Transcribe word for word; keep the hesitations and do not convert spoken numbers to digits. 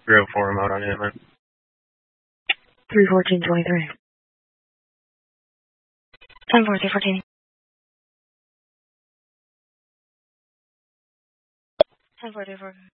three oh four remote on Hitman. three fourteen twenty-three. ten four three fourteen. ten four three four.